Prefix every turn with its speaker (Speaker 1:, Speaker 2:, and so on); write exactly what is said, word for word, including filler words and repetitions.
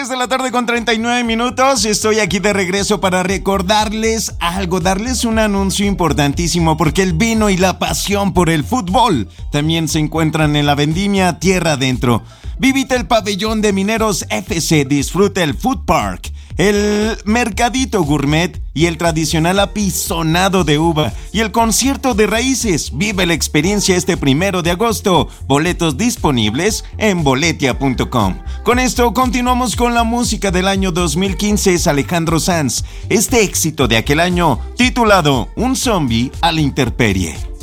Speaker 1: tres de la tarde con treinta y nueve minutos. Estoy aquí de regreso para recordarles algo, darles un anuncio importantísimo, porque el vino y la pasión por el fútbol también se encuentran en la vendimia tierra adentro. Visita el pabellón de Mineros F C, disfruta el Food Park, el mercadito gourmet y el tradicional apisonado de uva y el concierto de raíces. Vive la experiencia este primero de agosto. Boletos disponibles en boletia punto com. Con esto continuamos con la música del año dos mil quince. Es Alejandro Sanz. Este éxito de aquel año titulado Un zombie a la intemperie.